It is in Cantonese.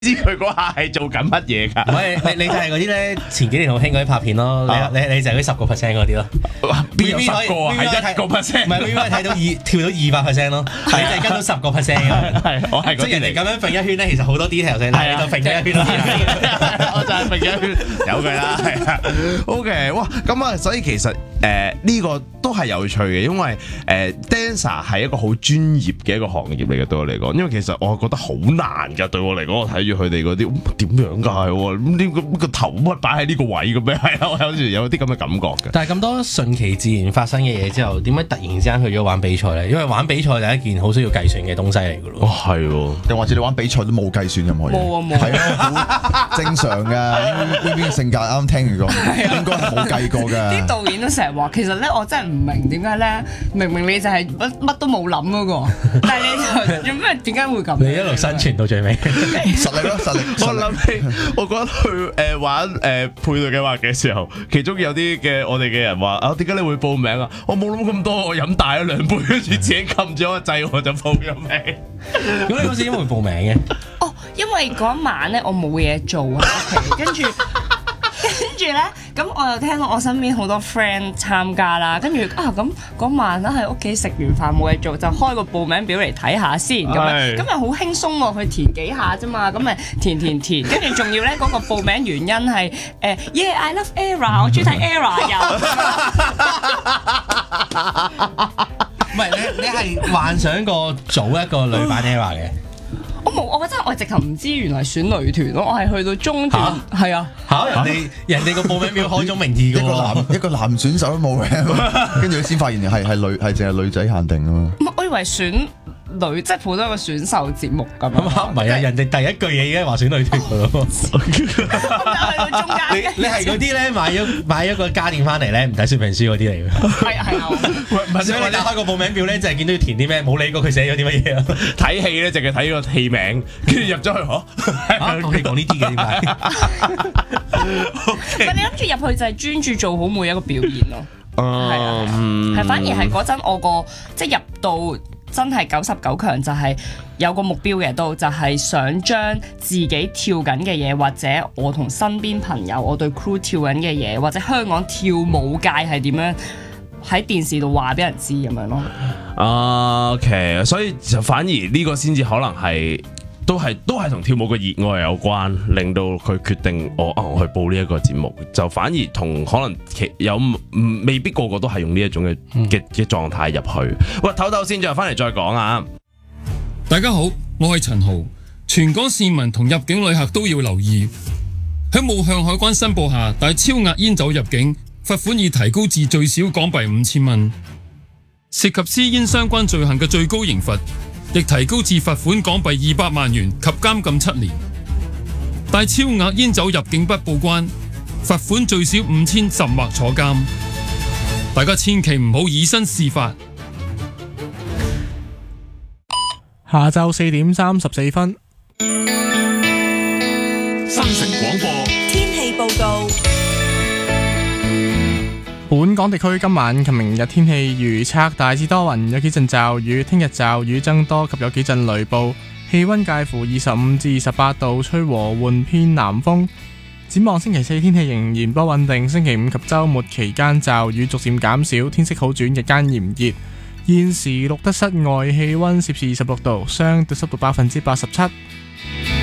知佢嗰下係做緊乜嘢㗎？ 唔係你就係嗰啲咧，前幾年好興嗰啲拍片咯，你就係嗰10% 嗰啲咯。 邊有10個啊？係1%， 唔係 VV 睇到跳到200% 咯，你就係跟到10% 嘅。 係我係嗰啲嚟。 即係人哋咁樣揈一圈咧，其實好多 detail 先，你就揈咗一圈咯。 我就係揈一圈，有佢啦，係啊。OK， 哇，咁啊，所以其實呢個都係有趣嘅，因為dancer 係一個好專業嘅一個行業嚟嘅，對我嚟講，因為其實我覺得好難㗎，對我嚟講，我睇住佢哋嗰啲點樣㗎，咁呢個頭乜擺喺呢個位嘅咩？係啊，我有時有啲咁嘅感覺嘅。 但係咁多順其自然發生嘅嘢之後，點解突然之間去咗玩比賽咧？因為玩比賽係一件好需要計算嘅東西嚟㗎咯。 係喎， 又或者你玩比賽都冇計算任何嘢？ 冇， 係啊，好正常㗎。呢邊嘅性格啱聽完講，應該係冇計過㗎。 啲導演都成日話，其實咧我真係唔明點解咧，明明你就係乜都冇諗嗰個，但係你就做咩？點解會咁？ 你一路生存到最尾， 實力咯，實力。 我諗起，我覺得去玩配對計劃嘅時候，其中有啲嘅我哋嘅人話啊，點解你會報名啊？我冇諗咁多，我飲大咗2杯，跟住自己撳咗個掣，我就報咗名。 咁你嗰時點會報名嘅？ 哦，因為嗰一晚咧我冇嘢做啊，跟住咧，咁我又聽到我身邊好多 friend 參加啦，跟住咁嗰晚咧喺屋企食完飯冇嘢做，就開個報名表嚟睇下先，咁咪好輕鬆喎，佢填幾下啫嘛，咁咪填，跟住仲要咧嗰個報名原因係Yeah I love Era， 我中意睇 Era 又。 唔係你係幻想過組一個女版 Era 嘅？ 我冇，我真係我直頭唔知原來選女團咯，我係去到中段，係啊， 人哋個報名表開宗明義嘅一個男選手都冇嘅，跟住先發現係淨係女仔限定啊嘛。 我以為選女即係普通一個選秀節目咁啊， 唔係啊，人哋第一句嘢已經話選女團嘅咯。 去到中間你係嗰啲咧買咗個家電翻嚟咧唔睇說明書嗰啲嚟嘅。 係啊， 所以你打開個報名表咧，就係見到要填啲咩，冇理過佢寫咗啲乜嘢啊。 睇戲咧，淨係睇個戲名，跟住入咗去我哋講呢啲嘅點解？ 你諗住入去就係專注做好每一個表演咯。係啊，係反而係嗰陣我個即係入到。真係99強就係有個目標嘅，都就係想將自己跳緊嘅嘢，或者我同身邊朋友我對 crew 跳緊嘅嘢，或者香港跳舞界係點樣喺電視度話俾人知咁樣咯。 OK， 所以就反而呢個先至可能係都係同跳舞嘅熱愛有關，令到佢決定我去報呢一個節目，就反而同可能未必個個都係用呢一種嘅狀態入去。喂，唞先，再翻嚟再講啊！ 大家好，我係陳豪。全港市民同入境旅客都要留意，喺冇向海關申報下帶超額煙酒入境，罰款已提高至最少港幣5000蚊。涉及私煙相關罪行嘅最高刑罰亦提高至罰款港幣200萬元及監禁7年。帶超額煙酒入境不報關，罰款最少5000甚或坐監。大家千祈唔好以身試法。 下晝4點34分， 新城廣播天氣報告。 本港地區今晚及明日天氣預測大致多雲，有幾陣驟雨，聽日驟雨增多及有幾陣雷暴，氣溫介乎25至28度，吹和緩偏南風。展望星期4天氣仍然不穩定，星期5及週末期間驟雨逐漸減少，天色好轉，日間炎熱。現時錄得室外氣溫攝氏26度，相對濕度87%。